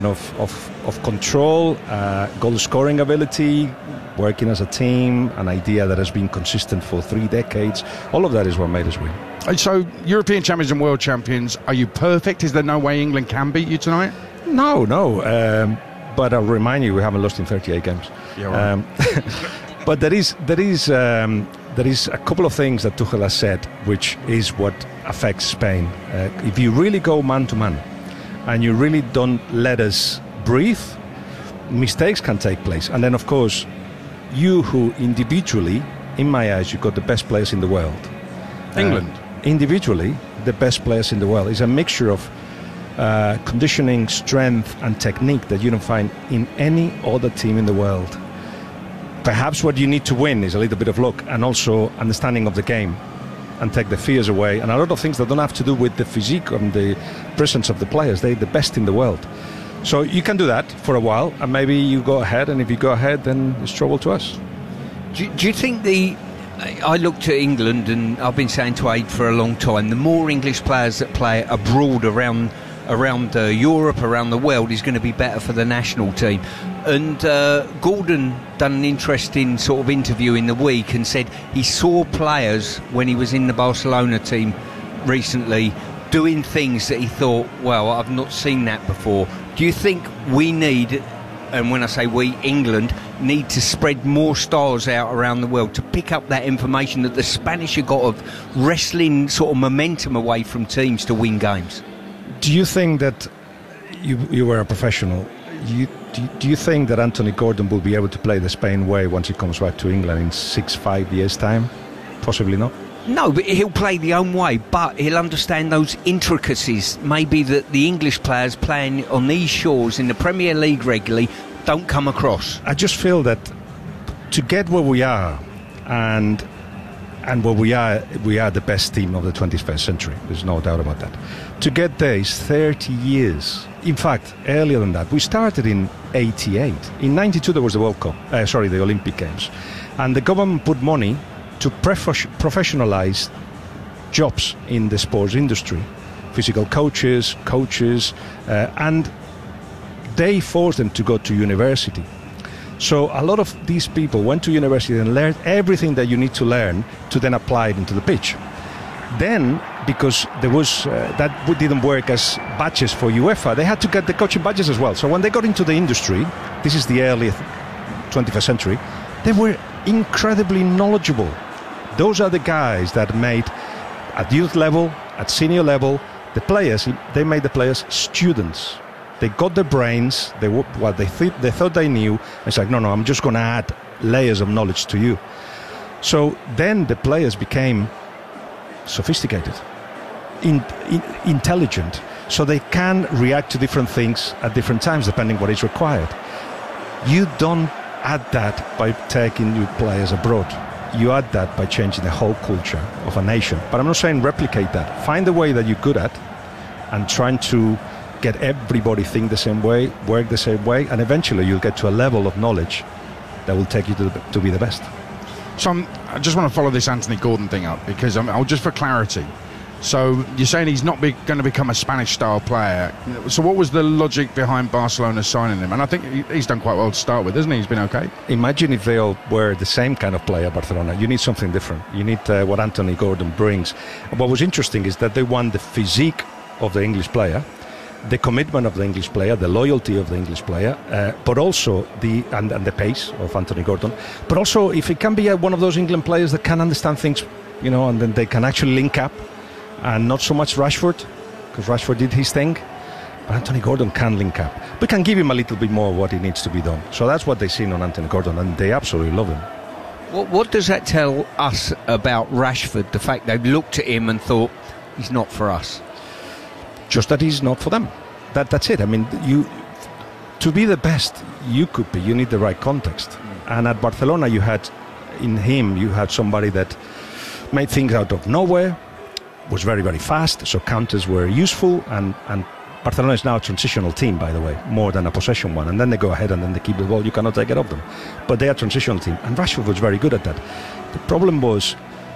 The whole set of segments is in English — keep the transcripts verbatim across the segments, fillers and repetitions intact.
Of, of, of control, uh, goal scoring ability, working as a team, an idea that has been consistent for three decades. All of that is what made us win. So, European champions and world champions, are you perfect? Is there no way England can beat you tonight? No, no. Um, but I'll remind you, we haven't lost in thirty-eight games. Yeah, right. um, but there is there is um, there is a couple of things that Tuchel has said, which is what affects Spain. Uh, if you really go man to man, and you really don't let us breathe, mistakes can take place. And then, of course, you who individually, in my eyes, you've got the best players in the world. England? Uh, individually, the best players in the world. It's a mixture of uh, conditioning, strength, and technique that you don't find in any other team in the world. Perhaps what you need to win is a little bit of luck and also understanding of the game, and take the fears away, and a lot of things that don't have to do with the physique and the presence of the players. They're the best in the world. So you can do that for a while, and maybe you go ahead, and if you go ahead, then it's trouble to us. Do, do you think the... I looked at England, and I've been saying to Aid for a long time, the more English players that play abroad around around uh, Europe, around the world, is going to be better for the national team. And uh, Gordon done an interesting sort of interview in the week and said he saw players when he was in the Barcelona team recently doing things that he thought, well, I've not seen that before. Do you think we need, and when I say we, England, need to spread more stars out around the world to pick up that information that the Spanish have got of wrestling sort of momentum away from teams to win games? Do you think that you, you were a professional? You, do, do you think that Anthony Gordon will be able to play the Spain way once he comes back to England in six, five years' time? Possibly not. No, but he'll play the own way, but he'll understand those intricacies. Maybe that the English players playing on these shores in the Premier League regularly don't come across. I just feel that to get where we are, and and where we are, we are the best team of the twenty-first century. There's no doubt about that. To get there is thirty years. In fact, earlier than that. We started in eighty-eight. In ninety-two there was the World Cup, uh, sorry, the Olympic Games. And the government put money to prof- professionalize jobs in the sports industry. Physical coaches, coaches, uh, and they forced them to go to university. So a lot of these people went to university and learned everything that you need to learn to then apply it into the pitch. Then, because there was uh, that didn't work as badges for UEFA, they had to get the coaching badges as well. So when they got into the industry, this is the early twenty-first century, they were incredibly knowledgeable. Those are the guys that made, at youth level, at senior level, the players, they made the players students. They got their brains, they what they, th- they thought they knew. It's like, no, no, I'm just going to add layers of knowledge to you. So then the players became sophisticated, in, in, intelligent, so they can react to different things at different times depending what is required. You don't add that by taking your players abroad. You add that by changing the whole culture of a nation. But I'm not saying replicate that. Find the way that you're good at and trying to get everybody think the same way, work the same way, and eventually you'll get to a level of knowledge that will take you to, the, to be the best. So I'm, I just want to follow this Anthony Gordon thing up, because I'm, I'll just for clarity. So you're saying he's not be, going to become a Spanish-style player. So what was the logic behind Barcelona signing him? And I think he, he's done quite well to start with, hasn't he? He's been okay. Imagine if they all were the same kind of player, Barcelona. You need something different. You need uh, what Anthony Gordon brings. And what was interesting is that they want the physique of the English player, the commitment of the English player, the loyalty of the English player, uh, but also the and, and the pace of Anthony Gordon. But also, if it can be uh, one of those England players that can understand things, you know, and then they can actually link up, and not so much Rashford, because Rashford did his thing, but Anthony Gordon can link up. We can give him a little bit more of what he needs to be done. So that's what they've seen on Anthony Gordon, and they absolutely love him. What, what does that tell us about Rashford, the fact they've looked at him and thought, he's not for us? Just that he's not for them. That that's it. I mean, you to be the best you could be, you need the right context. Mm. And at Barcelona, you had in him, you had somebody that made things out of nowhere, was very very fast. So counters were useful, and and Barcelona is now a transitional team, by the way, more than a possession one. And then they go ahead and then they keep the ball. You cannot take it off them. But they are a transitional team, and Rashford was very good at that. The problem was,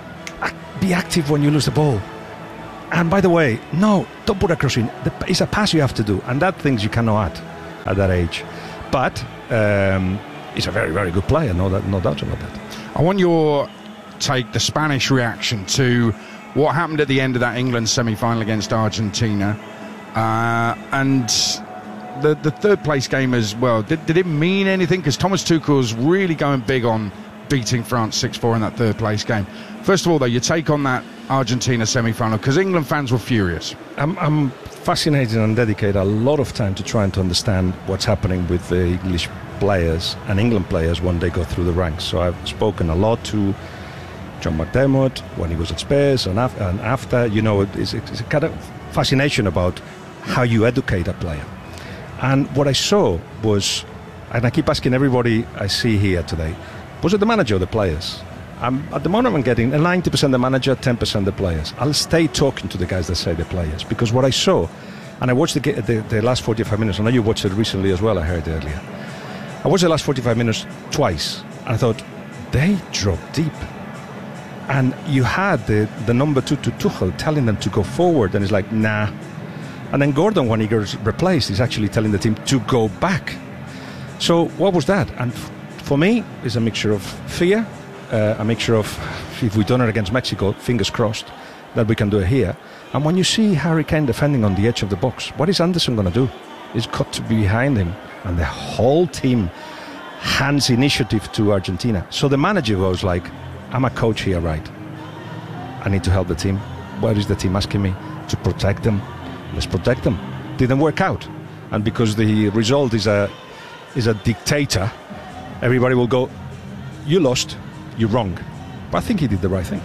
be active when you lose the ball. And by the way, no, don't put a cross in. It's a pass you have to do, and that things you cannot add. at that age. But um, he's a very, very good player, no, that, no doubt about that. I want your take, the Spanish reaction to what happened at the end of that England semi-final against Argentina, uh, and the the third place game as well. Did, did it mean anything? Because Thomas Tuchel's really going big on beating France six four in that third place game. First of all, though, your take on that Argentina semi-final, because England fans were furious. I'm, I'm fascinated and dedicate a lot of time to trying to understand what's happening with the English players and England players when they go through the ranks. So I've spoken a lot to John McDermott when he was at Spurs and, af- and after. You know, it's, it's a kind of fascination about how you educate a player. And what I saw was, and I keep asking everybody I see here today, was it the manager or the players? I'm, at the moment I'm getting ninety percent the manager, ten percent the players. I'll stay talking to the guys that say the players, because what I saw, and I watched the, the, the last forty-five minutes, I know you watched it recently as well, I heard earlier. I watched the last forty-five minutes twice, and I thought, they dropped deep. And you had the, the number two to Tuchel telling them to go forward, and it's like, nah. And then Gordon, when he gets replaced, is actually telling the team to go back. So what was that? And f- for me, it's a mixture of fear, uh, a mixture of, if we've done it against Mexico, fingers crossed, that we can do it here. And when you see Harry Kane defending on the edge of the box, what is Anderson going to do? He's got to be behind him. And the whole team hands initiative to Argentina. So the manager was like, I'm a coach here, right? I need to help the team. What is the team asking me? To protect them. Let's protect them. Didn't work out. And because the result is a is a dictator, everybody will go, you lost, you're wrong. But I think he did the right thing.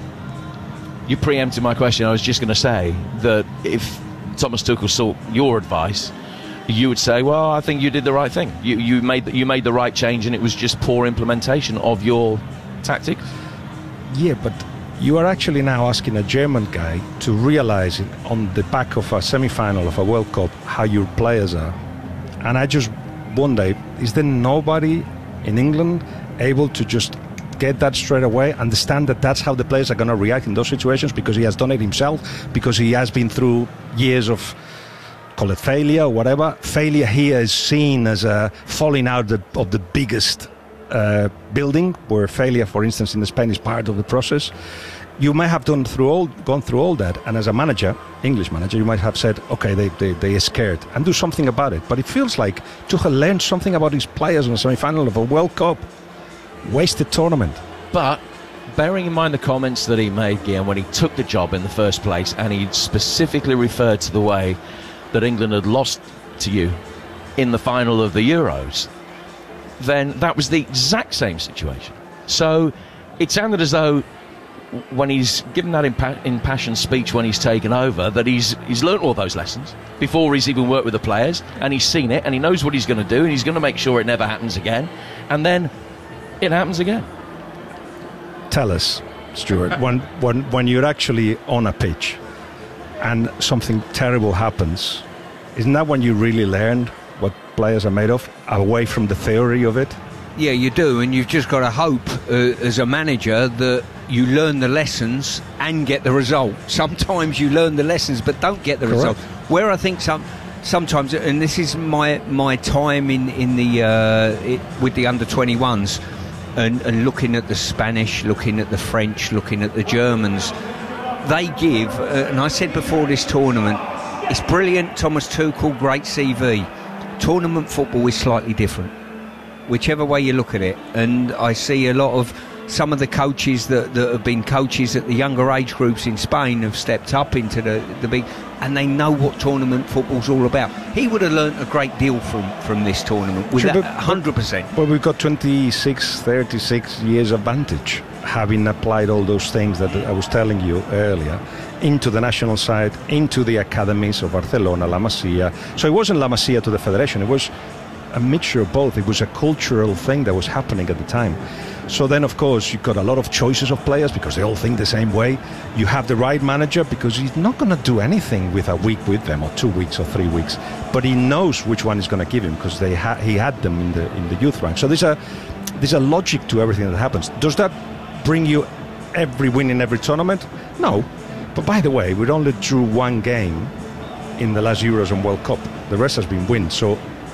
You preempted my question. I was just going to say that if Thomas Tuchel sought your advice, you would say, well, I think you did the right thing. You, you made the, you made the right change, and it was just poor implementation of your tactics. Yeah, but you are actually now asking a German guy to realize it on the back of a semi-final of a World Cup how your players are. And I just wonder, is there nobody in England able to just get that straight away, understand that that's how the players are going to react in those situations, because he has done it himself, because he has been through years of, call it failure or whatever. Failure here is seen as a falling out of the, of the biggest uh, building, where failure, for instance, in the Spain is part of the process. You may have done through all, gone through all that, and as a manager, English manager, you might have said, okay, they, they, they are scared, and do something about it. But it feels like Tuchel learned something about his players in the semi-final of a World Cup. Wasted tournament. But bearing in mind the comments that he made, Guillaume, when he took the job in the first place, and he specifically referred to the way that England had lost to you in the final of the Euros, then that was the exact same situation. So it sounded as though when he's given that impa- impassioned speech when he's taken over, that he's he's learnt all those lessons before he's even worked with the players, and he's seen it, and he knows what he's going to do, and he's going to make sure it never happens again, and then it happens again. Tell us, Stuart, when, when, when you're actually on a pitch and something terrible happens, isn't that when you really learn what players are made of, away from the theory of it? Yeah, you do, and you've just got to hope uh, as a manager that you learn the lessons and get the result. Sometimes you learn the lessons but don't get the Correct. result. Where I think some sometimes, and this is my my time in in the uh, it, with the under twenty-ones, and, and looking at the Spanish, looking at the French, looking at the Germans, they give. Uh, and I said before this tournament, it's brilliant. Thomas Tuchel, great C V. Tournament football is slightly different, whichever way you look at it. And I see a lot of some of the coaches that, that have been coaches at the younger age groups in Spain have stepped up into the, the big, and they know what tournament football's all about. He would have learnt a great deal from, from this tournament, with Sure, that, but- one hundred percent. Well, we've got twenty-six, thirty-six years advantage, having applied all those things that I was telling you earlier into the national side, into the academies of Barcelona, La Masia. So it wasn't La Masia to the federation, it was a mixture of both. It was a cultural thing that was happening at the time. So then, of course, you've got a lot of choices of players because they all think the same way. You have the right manager because he's not going to do anything with a week with them, or two weeks or three weeks. But he knows which one he's going to give him because they ha- he had them in the in the youth rank. So there's a there's a logic to everything that happens. Does that bring you every win in every tournament? No. But by the way, we only drew one game in the last Euros and World Cup. The rest has been wins. So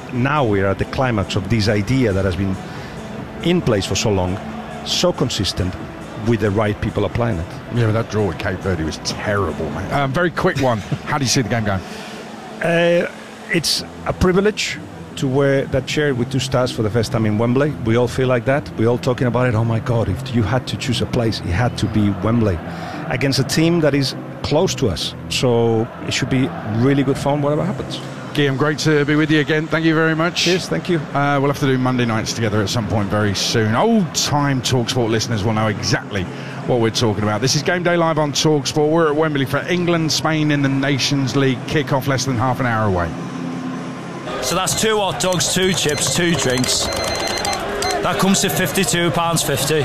now we're at the climax of this idea that has been in place for so long, so consistent, with the right people applying it. Yeah, but that draw with Cape Verde was terrible, mate. Um, very quick one. How do you see the game going? Uh, it's a privilege to wear that shirt with two stars for the first time in Wembley. We all feel like that. We're all talking about it. Oh my God, if you had to choose a place, it had to be Wembley against a team that is close to us. So it should be really good fun, whatever happens. Guillaume, great to be with you again. Thank you very much. Cheers, thank you. Uh, we'll have to do Monday nights together at some point very soon. Old-time TalkSport listeners will know exactly what we're talking about. This is Game Day Live on TalkSport. We're at Wembley for England, Spain in the Nations League kick-off less than half an hour away. So that's two hot dogs, two chips, two drinks. That comes to fifty-two pounds fifty.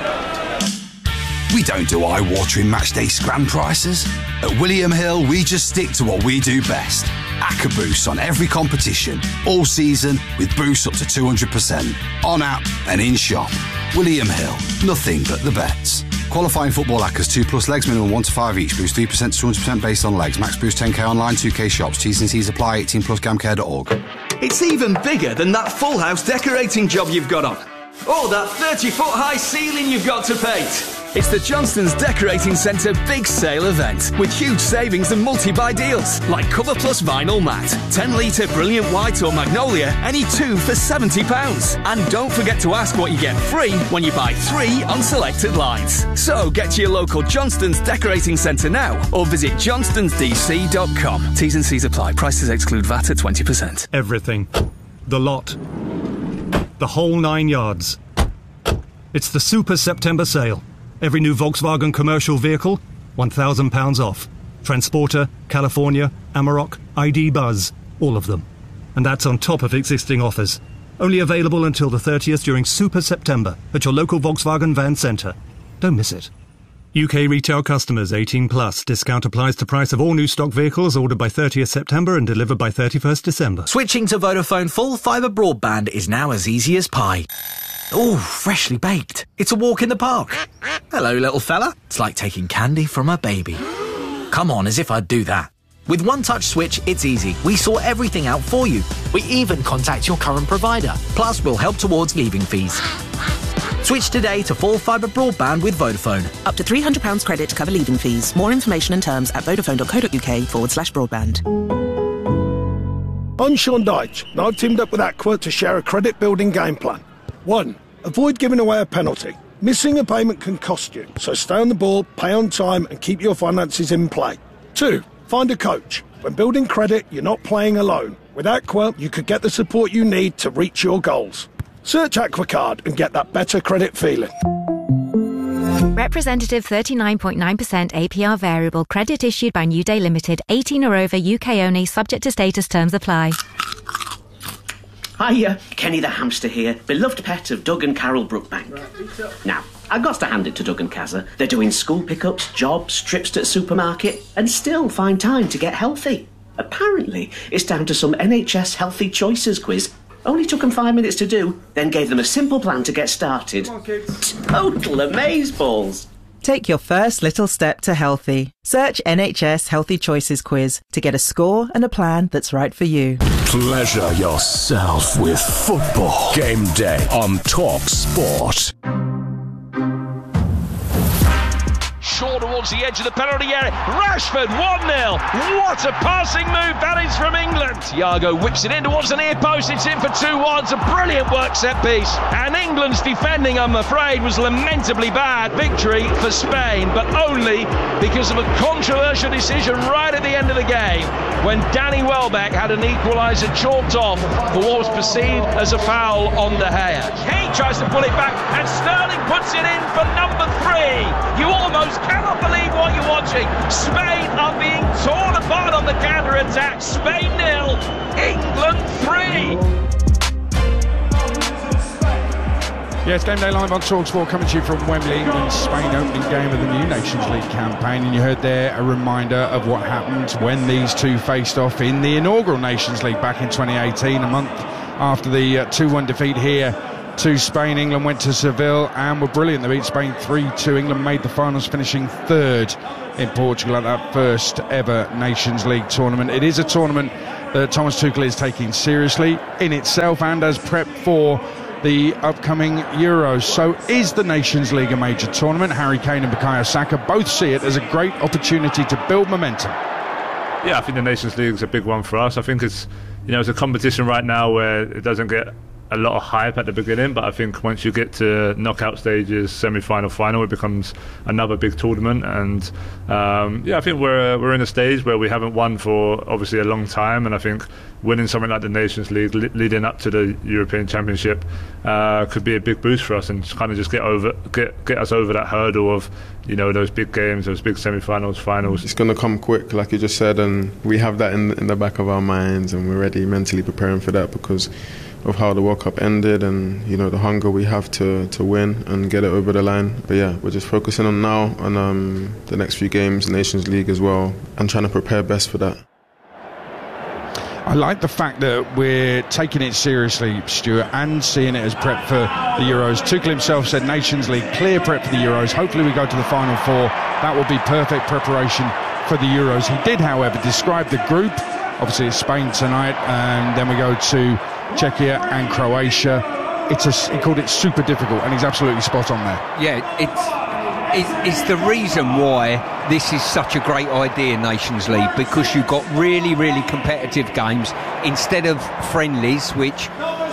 We don't do eye-watering matchday scram prices. At William Hill, we just stick to what we do best. Acca boosts on every competition, all season, with boosts up to two hundred percent. On app and in shop. William Hill, nothing but the bets. Qualifying football accas, two plus legs, minimum one to five each. Boost three percent to two hundred percent based on legs. Max boost ten k online, two k shops. T's and C's apply, eighteen plus gamcare dot org. It's even bigger than that full house decorating job you've got on. Or that thirty foot high ceiling you've got to paint. It's the Johnston's Decorating Centre Big Sale event with huge savings and multi-buy deals like Cover Plus Vinyl Matte, ten litre Brilliant White or Magnolia, any two for seventy pounds. And don't forget to ask what you get free when you buy three on selected lines. So get to your local Johnston's Decorating Centre now or visit johnstons d c dot com. T's and C's apply. Prices exclude V A T at twenty percent. Everything. The lot. The whole nine yards. It's the Super September Sale. Every new Volkswagen commercial vehicle, one thousand pounds off. Transporter, California, Amarok, I D Buzz, all of them. And that's on top of existing offers. Only available until the thirtieth during Super September at your local Volkswagen van centre. Don't miss it. U K retail customers eighteen plus. Discount applies to price of all new stock vehicles ordered by thirtieth September and delivered by thirty-first December. Switching to Vodafone full fibre broadband is now as easy as pie. Ooh, freshly baked. It's a walk in the park. Hello, little fella. It's like taking candy from a baby. Come on, as if I'd do that. With One Touch Switch, it's easy. We sort everything out for you. We even contact your current provider. Plus, we'll help towards leaving fees. Switch today to full fibre broadband with Vodafone. Up to three hundred pounds credit to cover leaving fees. More information and terms at vodafone.co.uk forward slash broadband. I'm Sean Dyche, and I've teamed up with Aqua to share a credit building game plan. One, avoid giving away a penalty. Missing a payment can cost you, so stay on the ball, pay on time, and keep your finances in play. Two, find a coach. When building credit, you're not playing alone. With Aqua, you could get the support you need to reach your goals. Search AquaCard and get that better credit feeling. Representative thirty-nine point nine percent A P R variable credit issued by New Day Limited, eighteen or over, U K only, subject to status, terms apply. Hiya, Kenny the hamster here, beloved pet of Doug and Carol Brookbank. Now, I've got to hand it to Doug and Kazza. They're doing school pickups, jobs, trips to the supermarket, and still find time to get healthy. Apparently, it's down to some N H S Healthy Choices quiz. Only took them five minutes to do, then gave them a simple plan to get started. Come on, kids. Total amazeballs. Take your first little step to healthy. Search N H S Healthy Choices quiz to get a score and a plan that's right for you. Pleasure yourself with football. Game Day on TalkSport. Shaw towards the edge of the penalty area. Rashford, one nil. What a passing move that is from England. Thiago whips it in towards the near post. It's in for two one. It's a brilliant work set piece. And England's defending, I'm afraid, was lamentably bad. Victory for Spain, but only because of a controversial decision right at the end of the game when Danny Welbeck had an equaliser chalked off for what was perceived as a foul on De Gea. Kane tries to pull it back and Sterling puts it in for number three. You almost cannot believe what you're watching. Spain are being torn apart on the counter-attack. Spain nil, England three. Yes, Game Day Live on TalkSport coming to you from Wembley, England, Spain, opening game of the new Nations League campaign. And you heard there a reminder of what happened when these two faced off in the inaugural Nations League back in twenty eighteen, a month after the uh, two one defeat here to Spain. England went to Seville and were brilliant. They beat Spain three two. England made the finals, finishing third in Portugal at that first ever Nations League tournament. It is a tournament that Thomas Tuchel is taking seriously in itself and as prep for the upcoming Euros. So is the Nations League a major tournament? Harry Kane and Bukayo Saka both see it as a great opportunity to build momentum. Yeah, I think the Nations League is a big one for us. I think it's, you know, it's a competition right now where it doesn't get a lot of hype at the beginning, but I think once you get to knockout stages, semi-final, final, it becomes another big tournament. And um, yeah, I think we're we're in a stage where we haven't won for obviously a long time, and I think winning something like the Nations League le- leading up to the European Championship uh, could be a big boost for us and kind of just get over get get us over that hurdle of, you know, those big games, those big semi-finals, finals. It's going to come quick, like you just said, and we have that in in the back of our minds, and we're already mentally preparing for that because of how the World Cup ended and, you know, the hunger we have to, to win and get it over the line. But yeah, we're just focusing on now on um, the next few games, Nations League as well, and trying to prepare best for that. I like the fact that we're taking it seriously, Stuart, and seeing it as prep for the Euros. Tuchel himself said Nations League, clear prep for the Euros. Hopefully we go to the Final Four. That will be perfect preparation for the Euros. He did, however, describe the group. Obviously it's Spain tonight, and then we go to Czechia and Croatia. It's a, he called it super difficult, and he's absolutely spot on there. Yeah, it's, it's it's the reason why this is such a great idea, Nations League, because you've got really, really competitive games instead of friendlies, which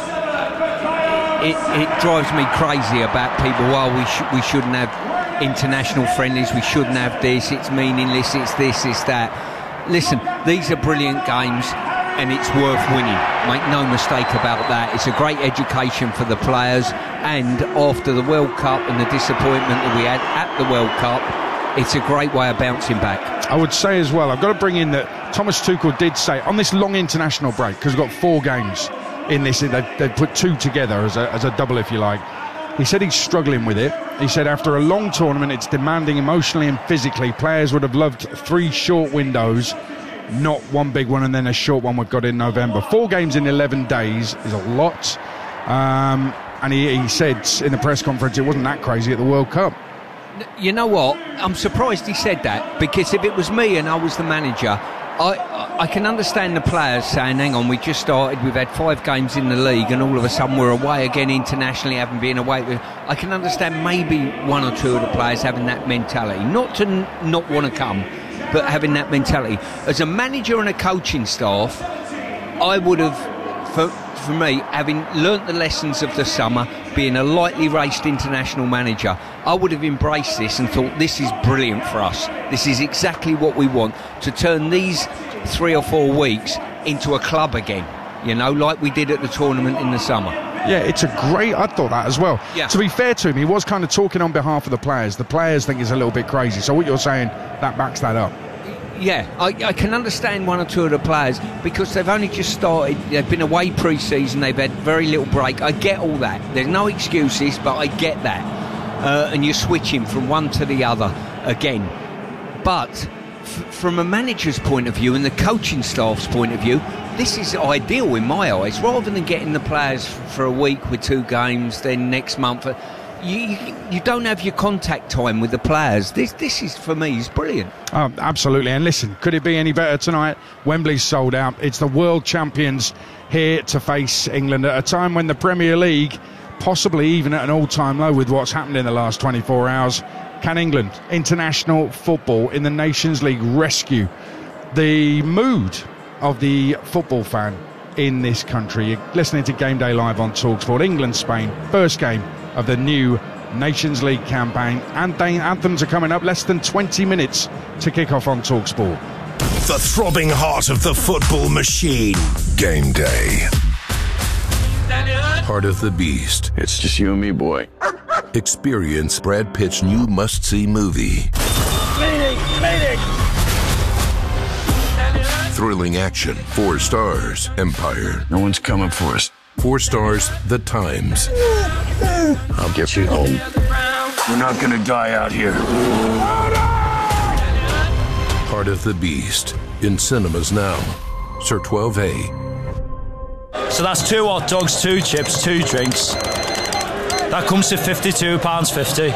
it, it drives me crazy about people. Well, we sh- we shouldn't have international friendlies. We shouldn't have this. It's meaningless. It's this. It's that. Listen, these are brilliant games, and it's worth winning. Make no mistake about that. It's a great education for the players, and after the World Cup and the disappointment that we had at the World Cup, it's a great way of bouncing back. I would say as well, I've got to bring in that Thomas Tuchel did say on this long international break, because we've got four games in this, they've, they've put two together as a, as a double, if you like. He said he's struggling with it. He said after a long tournament, it's demanding emotionally and physically. Players would have loved three short windows, not one big one and then a short one we've got in November. Four games in eleven days is a lot. Um, and he, he said in the press conference it wasn't that crazy at the World Cup. You know what? I'm surprised he said that, because if it was me and I was the manager, I I can understand the players saying, hang on, we just started, we've had five games in the league and all of a sudden we're away again internationally, having been away. I can understand maybe one or two of the players having that mentality, not to n- not want to come, but having that mentality. As a manager and a coaching staff, I would have, for, for me, having learnt the lessons of the summer, being a lightly raced international manager, I would have embraced this and thought, this is brilliant for us. This is exactly what we want, to turn these three or four weeks into a club again, you know, like we did at the tournament in the summer. Yeah, it's a great, I thought that as well. Yeah. To be fair to him, he was kind of talking on behalf of the players. The players think it's a little bit crazy. So what you're saying, that backs that up. Yeah, I, I can understand one or two of the players because they've only just started, they've been away pre-season, they've had very little break. I get all that. There's no excuses, but I get that. Uh, and you're switching from one to the other again. But f- from a manager's point of view and the coaching staff's point of view, this is ideal in my eyes. Rather than getting the players f- for a week with two games, then next month, uh, you, you you don't have your contact time with the players. This this is, for me, is brilliant. Oh, absolutely. And listen, could it be any better tonight? Wembley's sold out. It's the world champions here to face England at a time when the Premier League, possibly even at an all-time low with what's happened in the last twenty-four hours. Can England, international football in the Nations League, rescue the mood of the football fan in this country? You're listening to Game Day Live on TalkSport. England-Spain, first game of the new Nations League campaign. And the anthems are coming up, less than twenty minutes to kick off on TalkSport. The throbbing heart of the football machine. Game Day. Heart of the Beast. It's just you and me, boy. Experience Brad Pitt's new must-see movie. Meeting, meeting. Thrilling action. Four stars. Empire. No one's coming for us. Four stars. The Times. I'll get you home. We're not gonna die out here. Heart of the Beast. In cinemas now. Sir twelve A. So that's two hot dogs, two chips, two drinks. That comes to fifty-two pounds fifty.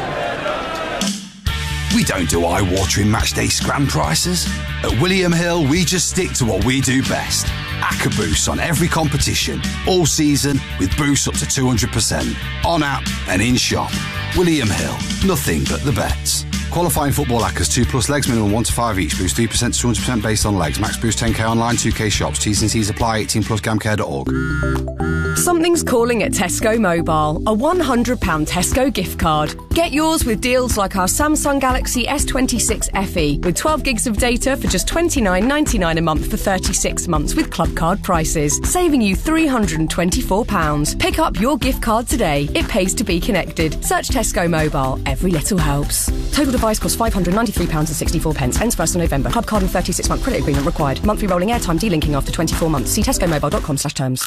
We don't do eye-watering matchday scram prices. At William Hill, we just stick to what we do best. Acca Boost on every competition, all season, with boosts up to two hundred percent. On app and in shop. William Hill, nothing but the bets. Qualifying football Accas, two plus legs, minimum one to five each. Boost three percent to two hundred percent based on legs. Max boost ten k online, two k shops. T's and C's apply, eighteen plus gamcare dot org. Something's calling at Tesco Mobile. A one hundred pounds Tesco gift card. Get yours with deals like our Samsung Galaxy S twenty-six F E with twelve gigs of data for just twenty-nine ninety-nine a month for thirty-six months with club card prices, saving you three hundred twenty-four pounds. Pick up your gift card today. It pays to be connected. Search Tesco Mobile. Every little helps. Total device costs five hundred ninety-three pounds sixty-four. Ends first of November. Club card and thirty-six month credit agreement required. Monthly rolling airtime delinking after twenty-four months. See tesco mobile dot com slash terms.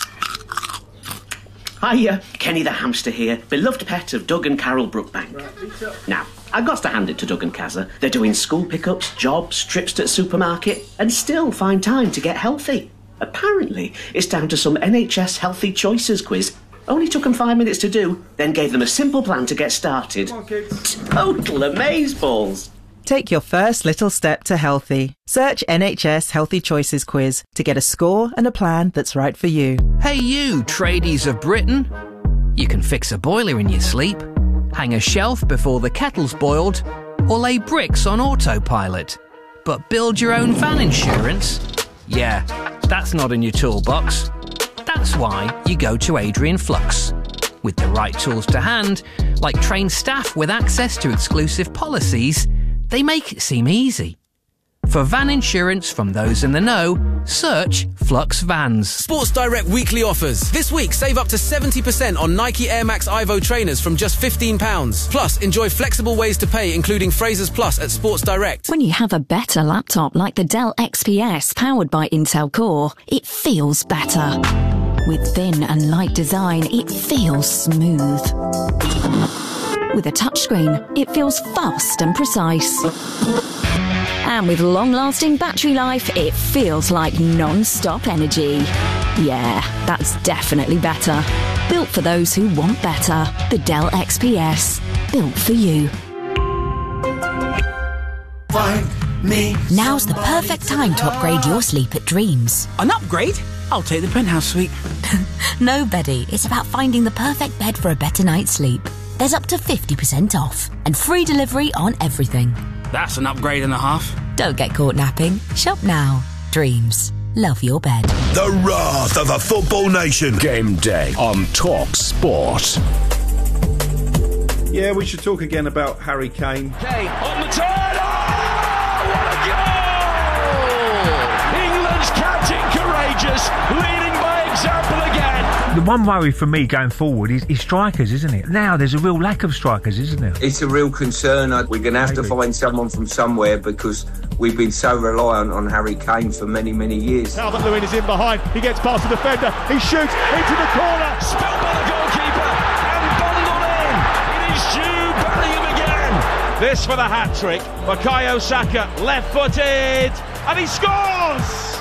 Hiya, Kenny the hamster here, beloved pet of Doug and Carol Brookbank. Now, I got to hand it to Doug and Kazza. They're doing school pickups, jobs, trips to the supermarket, and still find time to get healthy. Apparently, it's down to some N H S Healthy Choices quiz. Only took them five minutes to do, then gave them a simple plan to get started. Come on, kids. Total amazeballs. Take your first little step to healthy. Search N H S Healthy Choices quiz to get a score and a plan that's right for you. Hey you, tradies of Britain. You can fix a boiler in your sleep, hang a shelf before the kettle's boiled, or lay bricks on autopilot. But build your own van insurance? Yeah, that's not in your toolbox. That's why you go to Adrian Flux. With the right tools to hand, like trained staff with access to exclusive policies, they make it seem easy. For van insurance from those in the know, search Flux Vans. Sports Direct weekly offers. This week, save up to seventy percent on Nike Air Max Ivo trainers from just fifteen pounds. Plus, enjoy flexible ways to pay, including Frasers Plus at Sports Direct. When you have a better laptop like the Dell X P S powered by Intel Core, it feels better. With thin and light design, it feels smooth. With a touchscreen, it feels fast and precise. And with long-lasting battery life, it feels like non-stop energy. Yeah, that's definitely better. Built for those who want better. The Dell X P S. Built for you. Find me. Now's the perfect time to upgrade your sleep at Dreams. An upgrade? I'll take the penthouse suite. No, Betty. It's about finding the perfect bed for a better night's sleep. There's up to fifty percent off and free delivery on everything. That's an upgrade and a half. Don't get caught napping. Shop now. Dreams. Love your bed. The wrath of a football nation. Game day on Talk Sport. Yeah, we should talk again about Harry Kane. Kane on the turn. Oh, what a goal! England's captain courageous, leading by example again. The one worry for me going forward is, is strikers, isn't it? Now there's a real lack of strikers, isn't there? It's a real concern. We're going to have Maybe. to find someone from somewhere because we've been so reliant on Harry Kane for many, many years. Calvert-Lewin is in behind. He gets past the defender. He shoots into the corner. Spilled by the goalkeeper and bundled in. It is Jude Bellingham again. This for the hat-trick. Bukayo Saka, left-footed, and he scores!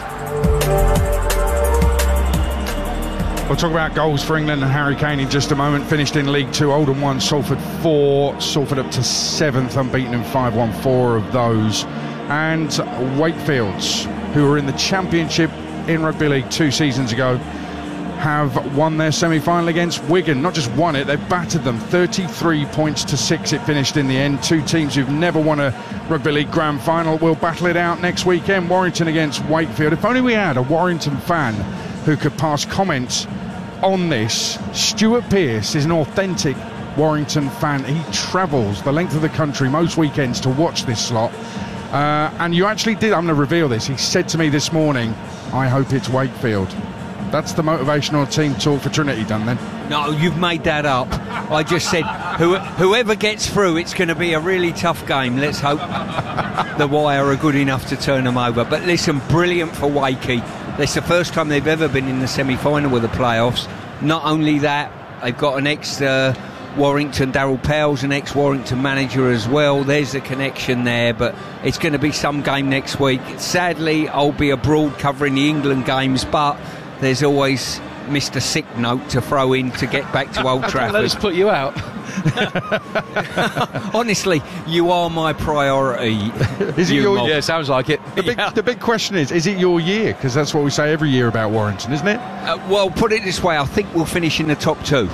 We'll talk about goals for England and Harry Kane in just a moment. Finished in League Two, Oldham one, Salford four. Salford up to seventh, unbeaten in five, won four of those. And Wakefield's, who were in the Championship in Rugby League two seasons ago, have won their semi-final against Wigan. Not just won it, they've battered them. thirty-three points to six it finished in the end. Two teams who've never won a Rugby League grand final will battle it out next weekend. Warrington against Wakefield. If only we had a Warrington fan who could pass comments on this. Stuart Pearce is an authentic Warrington fan. He travels the length of the country most weekends to watch this slot. Uh, and you actually did, I'm going to reveal this, he said to me this morning, I hope it's Wakefield. That's the motivational team talk for Trinity done then. No, you've made that up. I just said who, whoever gets through, it's going to be a really tough game. Let's hope the Wire are good enough to turn them over. But listen, brilliant for Wakey. It's the first time they've ever been in the semi-final with the playoffs. Not only that, they've got an ex-Warrington, uh, Darryl Powell's an ex-Warrington manager as well. There's a connection there, but it's going to be some game next week. Sadly, I'll be abroad covering the England games, but there's always Mister Sick Note to throw in to get back to Old Trafford. Let us put you out. Honestly, you are my priority. Is it your? Yeah, sounds like it. The big, the big question is: is it your year? Because that's what we say every year about Warrington, isn't it? Uh, well, put it this way: I think we'll finish in the top two.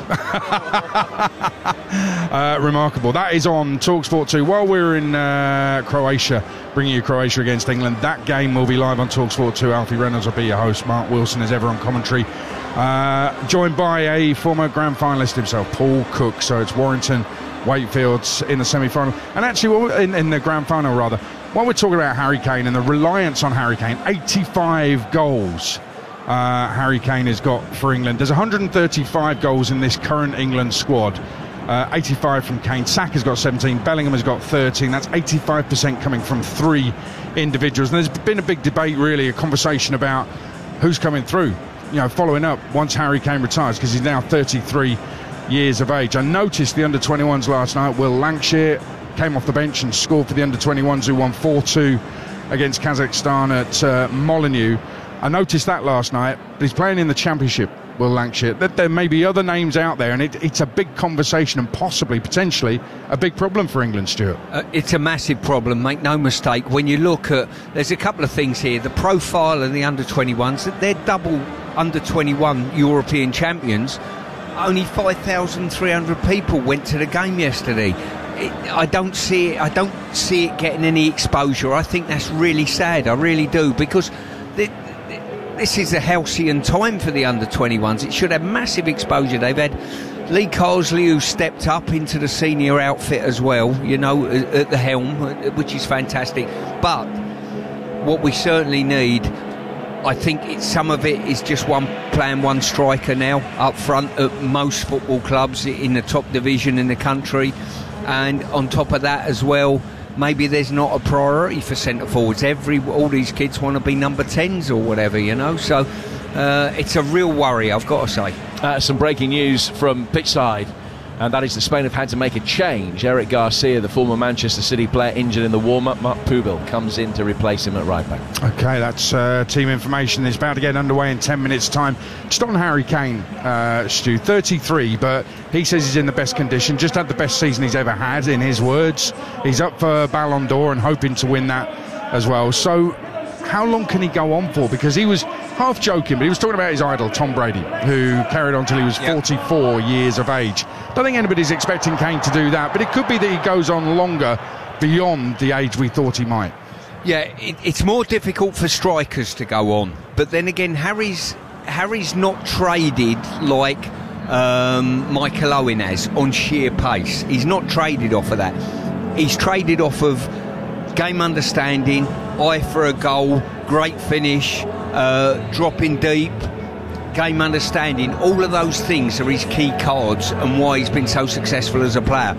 uh, remarkable. That is on TalkSport two. While we're in uh, Croatia, bringing you Croatia against England, that game will be live on TalkSport two. Alfie Reynolds will be your host. Mark Wilson is ever on commentary. Uh, joined by a former grand finalist himself, Paul Cook. So it's Warrington, Wakefields in the semi-final, and actually in, in the grand final rather. While we're talking about Harry Kane and the reliance on Harry Kane, eighty-five goals uh, Harry Kane has got for England. There's one hundred thirty-five goals in this current England squad. Uh, eighty-five from Kane. Saka's got seventeen. Bellingham has got thirteen. That's eighty-five percent coming from three individuals. And there's been a big debate, really, a conversation about who's coming through. You know, following up once Harry Kane retires, because he's now thirty-three years of age. I noticed the under twenty-ones last night. Will Lancashire came off the bench and scored for the under twenty-ones, who won four two against Kazakhstan at uh, Molineux. I noticed that last night. But he's playing in the Championship, Will Lancashire. There, there may be other names out there, and it, it's a big conversation and possibly, potentially, a big problem for England, Stuart. Uh, it's a massive problem, make no mistake. When you look at, there's a couple of things here. The profile of the under twenty-ones, they're double under twenty-one European champions. Only five thousand three hundred people went to the game yesterday. It, I don't see it. I don't see it getting any exposure. I think that's really sad. I really do, because the, this is a halcyon time for the under twenty-ones. It should have massive exposure. They've had Lee Carsley, who stepped up into the senior outfit as well, you know, at the helm, which is fantastic. But what we certainly need, I think it's, some of it is just one playing one striker now up front at most football clubs in the top division in the country. And on top of that as well, maybe there's not a priority for centre forwards. Every all these kids want to be number tens or whatever, you know. So uh, it's a real worry, I've got to say. Uh, some breaking news from pitchside, and that is that Spain have had to make a change. Eric Garcia, the former Manchester City player, injured in the warm-up. Mark Pubil comes in to replace him at right back. OK, that's uh, team information. It's about to get underway in ten minutes' time. Just on Harry Kane, uh, Stu, thirty-three, but he says he's in the best condition. Just had the best season he's ever had, in his words. He's up for Ballon d'Or and hoping to win that as well. So how long can he go on for? Because he was half joking, but he was talking about his idol, Tom Brady, who carried on till he was forty-four years of age. Don't think anybody's expecting Kane to do that, but it could be that he goes on longer beyond the age we thought he might. Yeah, it, it's more difficult for strikers to go on. But then again, Harry's Harry's not traded like um, Michael Owen has on sheer pace. He's not traded off of that. He's traded off of game understanding, eye for a goal, great finish, uh, dropping deep, game understanding. All of those things are his key cards and why he's been so successful as a player.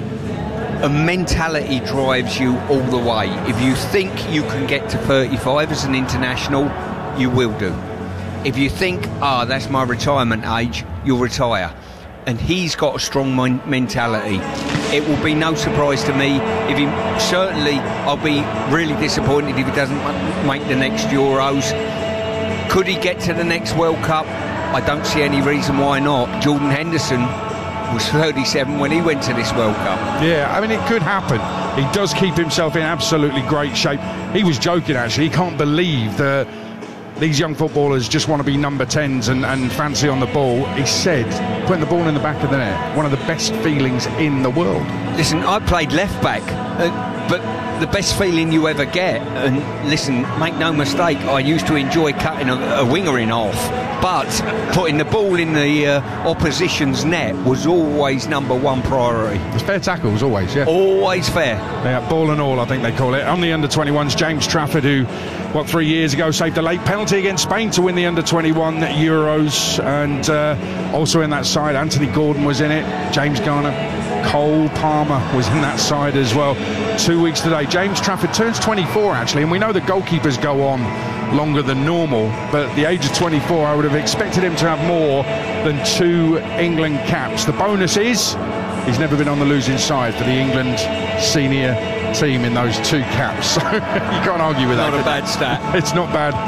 And mentality drives you all the way. If you think you can get to thirty-five as an international, you will do. If you think, ah, oh, that's my retirement age, you'll retire. And he's got a strong mon- mentality. It will be no surprise to me if he, certainly I'll be really disappointed if he doesn't make the next Euros. Could he get to the next World Cup? I don't see any reason why not. Jordan Henderson was thirty-seven when he went to this World Cup. Yeah, I mean, it could happen. He does keep himself in absolutely great shape. He was joking, actually. He can't believe that these young footballers just want to be number tens and, and fancy on the ball. He said, putting the ball in the back of the net, one of the best feelings in the world. Listen, I played left back, uh, but the best feeling you ever get, and listen, make no mistake, I used to enjoy cutting a, a winger in half, but putting the ball in the uh, opposition's net was always number one priority. It's fair tackles, always, yeah. Always fair. Yeah, ball and all, I think they call it. On the under twenty-ones, James Trafford, who, what, three years ago saved a late penalty against Spain to win the under twenty-one Euros, and uh, also in that side, Anthony Gordon was in it, James Garner. Cole Palmer was in that side as well. Two weeks today. James Trafford turns twenty-four, actually, and we know that goalkeepers go on longer than normal, but at the age of twenty-four, I would have expected him to have more than two England caps. The bonus is he's never been on the losing side for the England senior team in those two caps, so you can't argue with that. Not a bad stat. It's not bad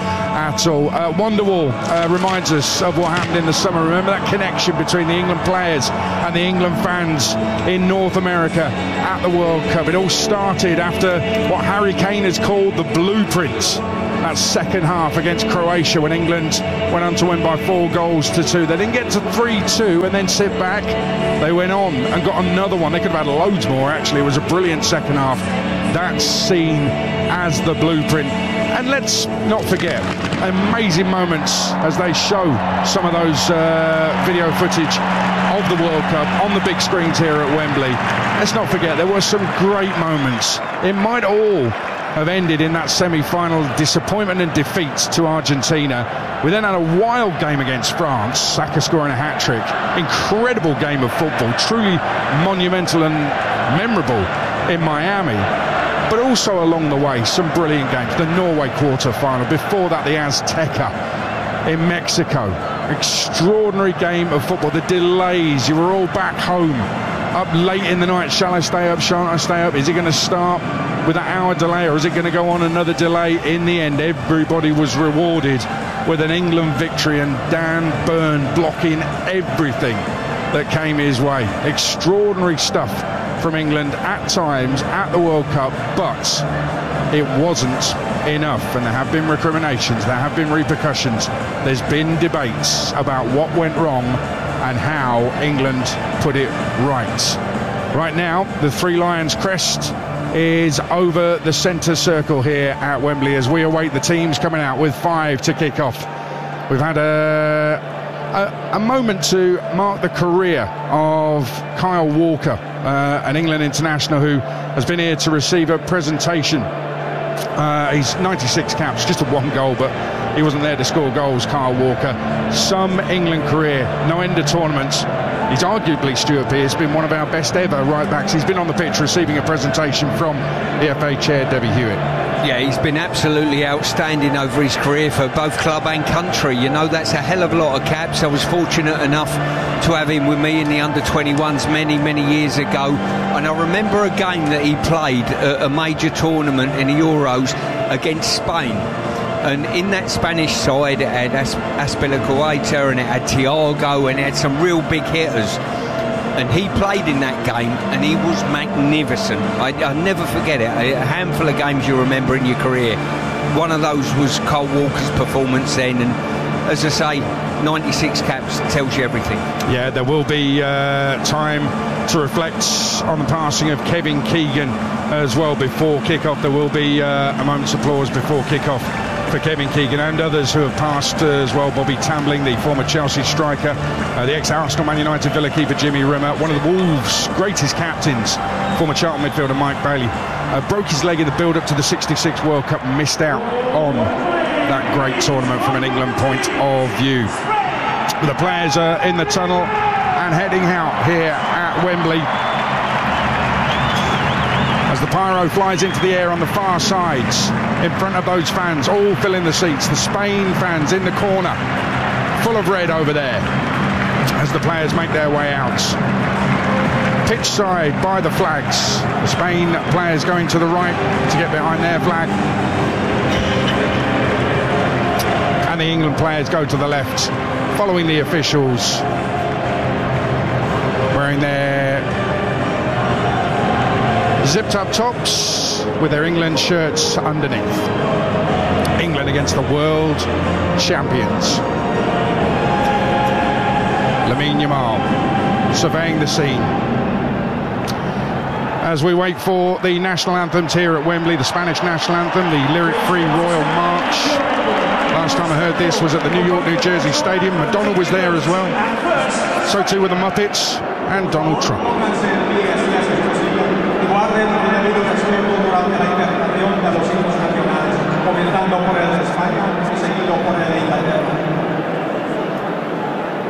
battle. Uh, Wonderwall uh, reminds us of what happened in the summer. Remember that connection between the England players and the England fans in North America at the World Cup. It all started after what Harry Kane has called the blueprint. That second half against Croatia when England went on to win by four goals to two. They didn't get to three two and then sit back. They went on and got another one. They could have had loads more, actually. It was a brilliant second half. That's seen as the blueprint. And let's not forget, amazing moments as they show some of those uh, video footage of the World Cup on the big screens here at Wembley. Let's not forget, there were some great moments. It might all have ended in that semi-final disappointment and defeat to Argentina. We then had a wild game against France, Saka scoring a hat-trick. Incredible game of football, truly monumental and memorable in Miami. But also along the way, some brilliant games. The Norway quarter-final, before that the Azteca in Mexico. Extraordinary game of football. The delays, you were all back home, up late in the night. Shall I stay up, shan't I stay up? Is it going to start with an hour delay, or is it going to go on another delay? In the end, everybody was rewarded with an England victory, and Dan Burn blocking everything that came his way. Extraordinary stuff from England at times at the World Cup, but it wasn't enough, and there have been recriminations, there have been repercussions, there's been debates about what went wrong and how England put it right. Right now, the Three Lions crest is over the centre circle here at Wembley as we await the teams coming out with five to kick off. We've had a, a, a moment to mark the career of Kyle Walker, uh, an England international who has been here to receive a presentation. Uh, he's ninety-six caps, just a one goal, but he wasn't there to score goals, Kyle Walker. Some England career, no end of tournaments. He's arguably, Stuart Pearce, been one of our best ever right backs. He's been on the pitch receiving a presentation from the F A chair, Debbie Hewitt. Yeah, he's been absolutely outstanding over his career for both club and country. You know, that's a hell of a lot of caps. I was fortunate enough to have him with me in the under twenty-ones many, many years ago. And I remember a game that he played at a major tournament in the Euros against Spain. And in that Spanish side, it had As- Azpilicueta and it had Thiago and it had some real big hitters. And he played in that game and he was magnificent. I, I'll never forget it. A handful of games you remember in your career. One of those was Kyle Walker's performance then. And as I say, ninety-six caps tells you everything. Yeah, there will be uh, time to reflect on the passing of Kevin Keegan as well before kick-off. There will be uh, a moment's applause before kick-off for Kevin Keegan and others who have passed uh, as well. Bobby Tambling, the former Chelsea striker, uh, the ex-Arsenal, Man United, Villa keeper Jimmy Rimmer, one of the Wolves' greatest captains, former Charlton midfielder Mike Bailey, uh, broke his leg in the build-up to the sixty-six World Cup and missed out on that great tournament from an England point of view. The players are in the tunnel and heading out here at Wembley as the pyro flies into the air on the far sides in front of those fans, all filling the seats. The Spain fans in the corner, full of red over there as the players make their way out. Pitch side by the flags. The Spain players going to the right to get behind their flag. And the England players go to the left, following the officials, wearing their zipped up tops with their England shirts underneath. England against the world champions. Lamine Yamal surveying the scene as we wait for the national anthems here at Wembley. The Spanish national anthem, the lyric-free Royal March. Last time I heard this was at the New York, New Jersey Stadium. Madonna was there as well. So too were the Muppets and Donald Trump.